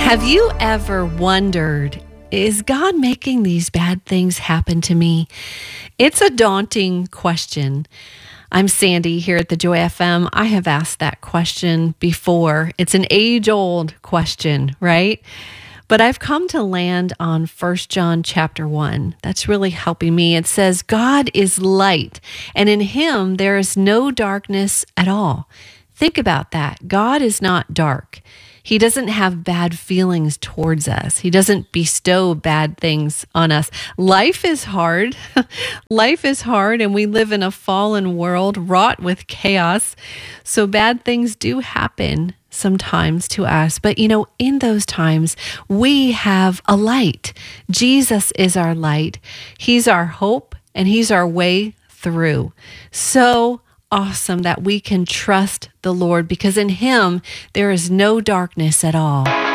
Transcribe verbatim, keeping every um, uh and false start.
Have you ever wondered, is God making these bad things happen to me? It's a daunting question. I'm Sandy here at the Joy F M. I have asked that question before. It's an age-old question, right? But I've come to land on First John chapter one. That's really helping me. It says, God is light, and in him there is no darkness at all. Think about that. God is not dark. He doesn't have bad feelings towards us. He doesn't bestow bad things on us. Life is hard. Life is hard, and we live in a fallen world wrought with chaos. So bad things do happen sometimes to us. But, you know, in those times, we have a light. Jesus is our light. He's our hope, and he's our way through. So awesome that we can trust the Lord, because in him there is no darkness at all.